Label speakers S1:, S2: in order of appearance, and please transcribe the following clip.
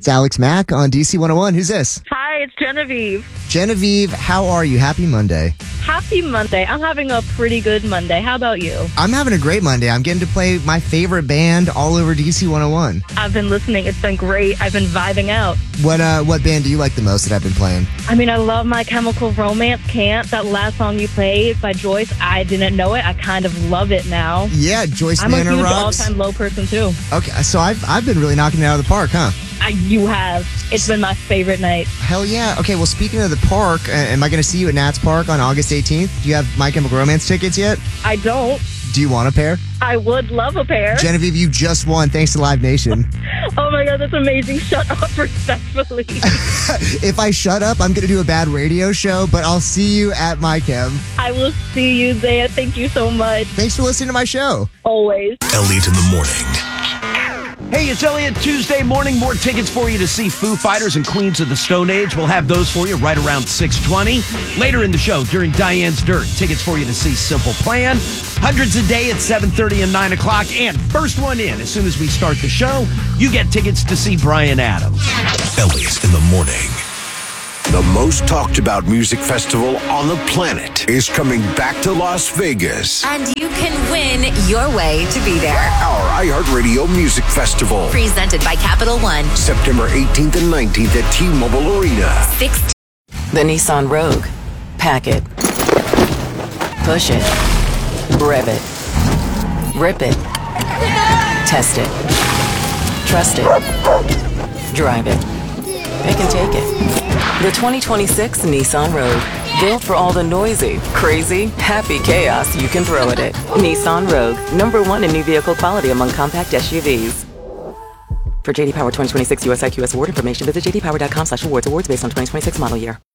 S1: It's Alex Mack on DC 101. Who's this?
S2: Hi, it's Genevieve.
S1: Genevieve, how are you? Happy Monday.
S2: Happy Monday. I'm having a pretty good Monday. How about you?
S1: I'm having a great Monday. I'm getting to play my favorite band all over DC 101.
S2: I've been listening. It's been great. I've been vibing out.
S1: What band do you like the most that I've been playing?
S2: I mean, I love My Chemical Romance. Can't. That last song you played by Joyce, I didn't know it. I kind of love it now.
S1: Yeah, Joyce
S2: I'm
S1: Manor
S2: a huge
S1: rocks.
S2: all-time low person, too.
S1: Okay, so I've been really knocking it out of the park, huh?
S2: You have. It's been my favorite night.
S1: Hell yeah. Okay, well, speaking of the park, am I going to see you at Nats Park on August 18th? Do you have My Chemical Romance tickets yet?
S2: I don't.
S1: Do you want a pair?
S2: I would love a pair.
S1: Genevieve, you just won thanks to Live Nation.
S2: Oh my God, that's amazing. Shut up respectfully.
S1: If I shut up, I'm going to do a bad radio show, but I'll see you at My Chem.
S2: I will see you there. Thank you so much.
S1: Thanks for listening to my show.
S2: Always.
S3: Elliot in the morning.
S4: Hey, it's Elliot. Tuesday morning. More tickets for you to see Foo Fighters and Queens of the Stone Age. We'll have those for you right around 6:20. Later in the show, during Diane's Dirt, tickets for you to see Simple Plan. Hundreds a day at 7:30 and 9 o'clock. And first one in, as soon as we start the show, you get tickets to see Bryan Adams.
S3: Elliot in the morning. The most talked about music festival on the planet is coming back to Las Vegas.
S5: And you can win your way to be there.
S3: Our iHeartRadio Music Festival.
S5: Presented by Capital One.
S3: September 18th and 19th at T-Mobile Arena.
S6: The Nissan Rogue. Pack it. Push it. Rev it. Rip it. Test it. Trust it. Drive it. They can take it. The 2026 Nissan Rogue. Built for all the noisy, crazy, happy chaos you can throw at it. Nissan Rogue. #1 in new vehicle quality among compact SUVs. For JD Power 2026 US IQS award information, visit jdpower.com/awards. Awards based on 2026 model year.